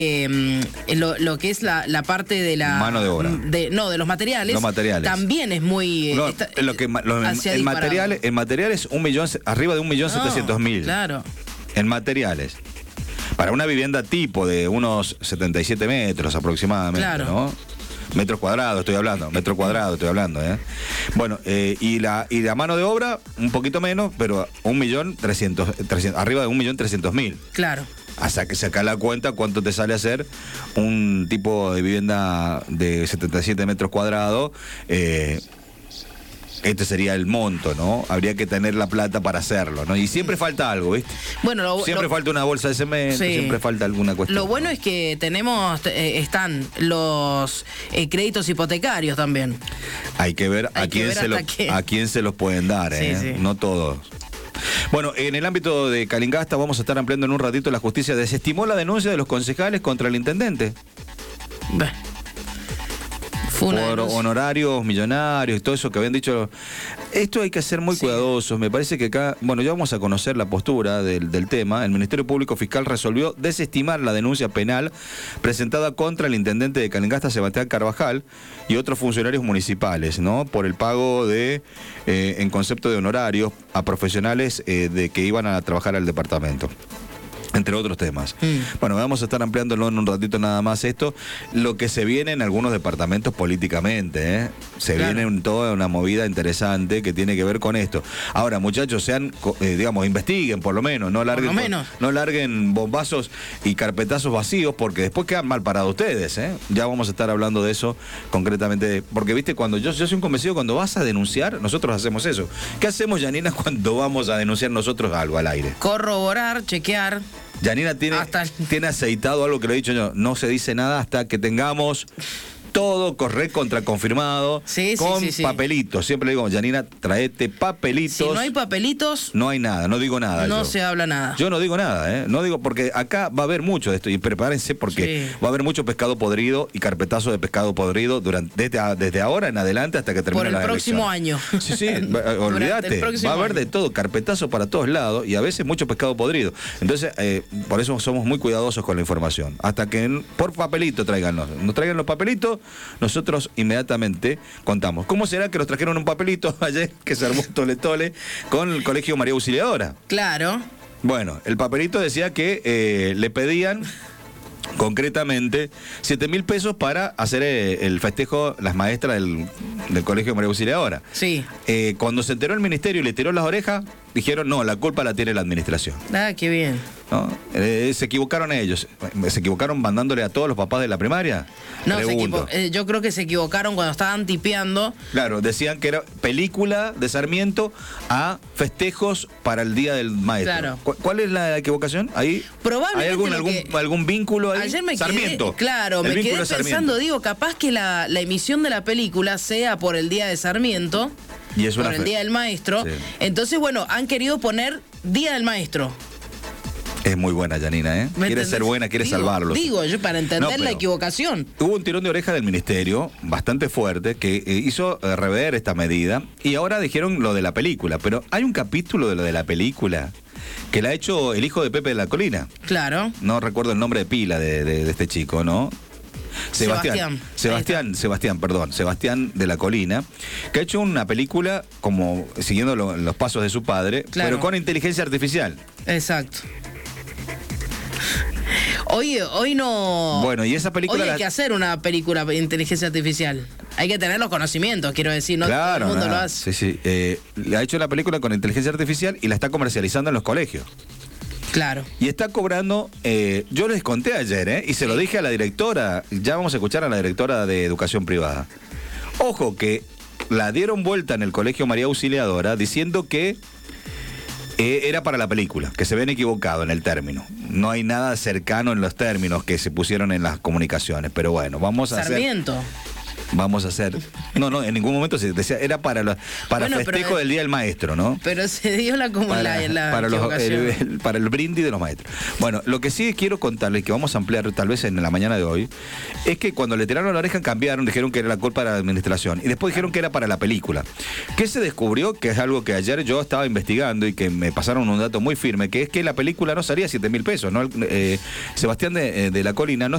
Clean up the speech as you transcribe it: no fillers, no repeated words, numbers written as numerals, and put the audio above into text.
lo que es la parte de la mano de obra, de los materiales, también es muy el material es arriba de 1.700.000. Claro. En materiales. Para una vivienda tipo de unos 77 metros aproximadamente, claro, ¿no? Metros cuadrados estoy hablando, ¿eh? Bueno, y la mano de obra, un poquito menos, pero 1.300.000, arriba de 1.300.000. Claro. Hasta que saca la cuenta cuánto te sale hacer un tipo de vivienda de 77 metros cuadrados. Este sería el monto, ¿no? Habría que tener la plata para hacerlo, ¿no? Y siempre falta algo, ¿viste? Bueno, siempre falta una bolsa de cemento, sí, siempre falta alguna cuestión. Lo bueno es que están los créditos hipotecarios también. Hay que ver a quién se los pueden dar, ¿eh? Sí, sí. No todos. Bueno, en el ámbito de Calingasta vamos a estar ampliando en un ratito. La justicia desestimó la denuncia de los concejales contra el intendente. Por honorarios millonarios y todo eso que habían dicho. Esto hay que ser muy cuidadosos. Me parece que acá, bueno, ya vamos a conocer la postura del tema. El Ministerio Público Fiscal resolvió desestimar la denuncia penal presentada contra el intendente de Calingasta, Sebastián Carvajal, y otros funcionarios municipales, ¿no? Por el pago en concepto de honorarios a profesionales de que iban a trabajar al departamento, entre otros temas. Bueno, vamos a estar ampliándolo en un ratito nada más esto. Lo que se viene en algunos departamentos políticamente, ¿eh? Se viene toda una movida interesante que tiene que ver con esto. Ahora, muchachos, investiguen por lo menos, no larguen bombazos y carpetazos vacíos, porque después quedan mal parados ustedes, ¿eh? Ya vamos a estar hablando de eso concretamente, porque viste, cuando yo soy un convencido, cuando vas a denunciar, nosotros hacemos eso. ¿Qué hacemos, Yanina, cuando vamos a denunciar nosotros algo al aire? Corroborar, chequear. Yanina tiene aceitado algo que lo he dicho yo, no se dice nada hasta que tengamos todo contraconfirmado, con papelitos. Siempre le digo, Yanina, traete papelitos. Si no hay papelitos, no hay nada, no digo nada. No se habla nada. Yo no digo nada, ¿eh? No digo, porque acá va a haber mucho de esto, y prepárense porque va a haber mucho pescado podrido y carpetazo de pescado podrido desde ahora en adelante hasta que termine la elección. Por el próximo año. Sí, olvídate, va a haber de todo, carpetazo para todos lados y a veces mucho pescado podrido. Entonces, por eso somos muy cuidadosos con la información. Hasta que por papelito nos traigan los papelitos, nosotros inmediatamente contamos. ¿Cómo será que nos trajeron un papelito ayer que se armó tole con el Colegio María Auxiliadora? Claro. Bueno, el papelito decía que le pedían concretamente 7.000 pesos para hacer el festejo las maestras del Colegio María Auxiliadora. Sí. Cuando se enteró el ministerio y le tiró las orejas, dijeron, no, la culpa la tiene la administración. Ah, qué bien. ¿No? Se equivocaron ellos. ¿Se equivocaron mandándole a todos los papás de la primaria? No, yo creo que se equivocaron cuando estaban tipeando. Claro, decían que era película de Sarmiento a festejos para el Día del Maestro. Claro. ¿Cuál es la equivocación? Ahí probablemente ¿hay algún vínculo ahí? Ayer Sarmiento. Me quedé pensando, capaz que la emisión de la película sea por el Día de Sarmiento, y es por el Día del Maestro. Sí. Entonces, bueno, han querido poner Día del Maestro. Es muy buena, Yanina, ¿eh? Quiere ser buena, quiere salvarlo. Digo, yo para entender la equivocación. Hubo un tirón de oreja del ministerio bastante fuerte que hizo rever esta medida, y ahora dijeron lo de la película, pero hay un capítulo de lo de la película que la ha hecho el hijo de Pepe de la Colina. Claro. No recuerdo el nombre de pila de este chico, ¿no? Sebastián de la Colina, que ha hecho una película como siguiendo los pasos de su padre, pero con inteligencia artificial. Exacto. Hoy no. Bueno, y esa película. Hoy hay que hacer una película de inteligencia artificial. Hay que tener los conocimientos, quiero decir, no todo el mundo lo hace. Sí. Le ha hecho la película con inteligencia artificial y la está comercializando en los colegios. Claro. Y está cobrando, yo les conté ayer, y se lo dije a la directora, ya vamos a escuchar a la directora de Educación Privada. Ojo que la dieron vuelta en el Colegio María Auxiliadora diciendo que era para la película, que se habían equivocado en el término. No hay nada cercano en los términos que se pusieron en las comunicaciones, pero bueno, vamos a Sarmiento. vamos a hacer. No, en ningún momento se decía, era para festejo del Día del Maestro, ¿no? Pero se dio para el brindis de los maestros. Bueno, lo que sí quiero contarles, que vamos a ampliar tal vez en la mañana de hoy, es que cuando le tiraron la oreja cambiaron, dijeron que era la culpa de la administración y después dijeron que era para la película. ¿Qué se descubrió? Que es algo que ayer yo estaba investigando y que me pasaron un dato muy firme, que es que la película no salía 7.000 pesos, ¿no? Sebastián de la Colina no